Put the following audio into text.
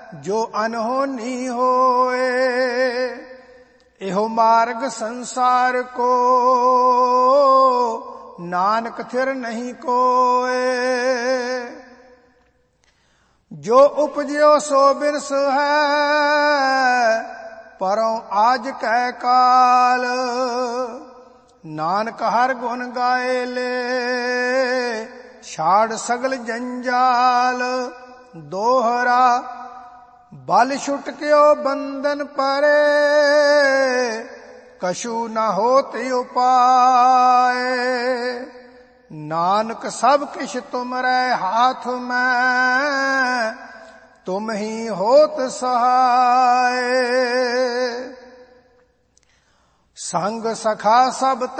ਜੋ ਅਨਹੋਨੀ ਹੋਏ। ਇਹੋ ਮਾਰਗ ਸੰਸਾਰ ਕੋ ਨਾਨਕ ਥਿਰ ਨਹੀਂ ਕੋਏ। ਜੋ ਉਪਜਿਓ ਸੋ ਬਿਨਸ ਹੈ ਪਰੋਂ ਆਜ ਕੈ ਕਾਲ। ਨਾਨਕ ਹਰ ਗੁਣ ਗਾਏ ਲੈ ਛਾੜ ਸਗਲ ਜੰਜਾਲ। ਦੋਹਰਾ ਬਲ ਛੁਟਕਿਓ ਬੰਧਨ ਪਰੇ ਕਛੂ ਨ ਹੋਤ ਉਪਾਏ। ਨਾਨਕ ਸਭ ਕਿਛ ਤੁਮਰੇ ਹਾਥ ਮੈਂ ਤੁਮ ਹੀ ਹੋਤ ਸਹਾਏ। ਸੰਗ ਸਖਾ ਸਭ